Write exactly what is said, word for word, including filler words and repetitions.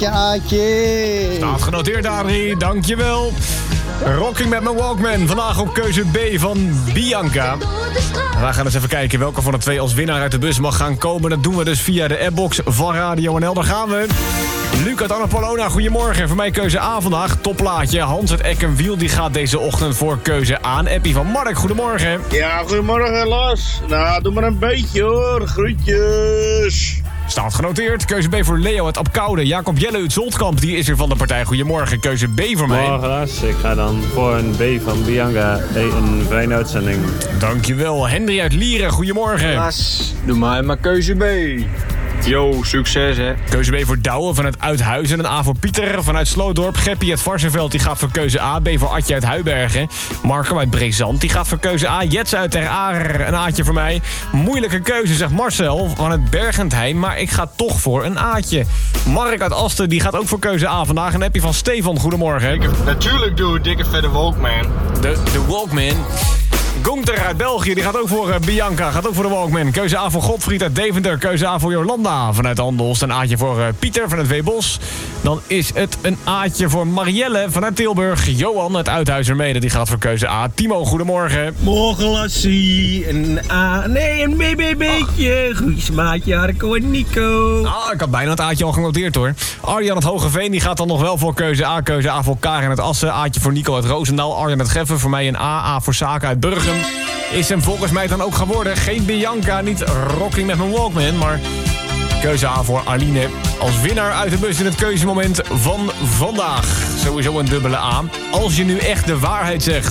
Aatje, Aatje. Staat genoteerd, Adrie. Dankjewel. Rocking met mijn Walkman. Vandaag op keuze B van Bianca. We gaan eens even kijken welke van de twee als winnaar uit de bus mag gaan komen. Dat doen we dus via de appbox van Radio N L. Daar gaan we. Luc uit Annapolona, goedemorgen. Voor mij keuze A vandaag. Topplaatje. Hans uit Eck en Wiel die gaat deze ochtend voor keuze A. Een appie van Mark, goedemorgen. Ja, goedemorgen Lars. Nou, doe maar een beetje hoor. Groetjes. Staat genoteerd. Keuze B voor Leo uit Apkoude. Jacob Jelle uit Zoltkamp, die is er van de partij. Goedemorgen. Keuze B voor mij. Morgen Lars, ik ga dan voor een B van Bianca. Een fijne uitzending. Dankjewel. Henry uit Lieren, goedemorgen. Lars, doe maar maar keuze B. Yo, succes hè. Keuze B voor Douwe vanuit Uithuizen. Een A voor Pieter vanuit Sloodorp. Geppie uit Varsenveld die gaat voor keuze A. B voor Atje uit Huibergen. Marco uit Brezand die gaat voor keuze A. Jets uit Ter Aar, een A'tje voor mij. Moeilijke keuze, zegt Marcel van het Bergentheim. Maar ik ga toch voor een A'tje. Mark uit Asten die gaat ook voor keuze A vandaag. Een appje van Stefan, goedemorgen. Natuurlijk doe ik dikke vette Walkman. De, de Walkman. Gunther uit België, die gaat ook voor uh, Bianca, gaat ook voor de Walkman. Keuze A voor Godfried uit Deventer, keuze A voor Jolanda vanuit Andelst. Een A'tje voor uh, Pieter vanuit Weebos. Dan is het een A'tje voor Marielle vanuit Tilburg. Johan uit Uithuizermede, die gaat voor keuze A. Timo, goedemorgen. Morgen Lassie, een A, nee een B B B'tje. Groetjes maatje, Harco en Nico. Ah, ik had bijna het A'tje al genoteerd hoor. Arjan uit Hogeveen, die gaat dan nog wel voor keuze A. Keuze A voor Karen uit Assen, A'tje voor Nico uit Roosendaal. Arjan uit Geffen, voor mij een A. A voor Zaken uit Burgum. Is hem volgens mij dan ook geworden. Geen Bianca, niet Rocking met mijn Walkman, maar keuze A voor Aline. Als winnaar uit de bus in het keuzemoment van vandaag. Sowieso een dubbele A. Als je nu echt de waarheid zegt,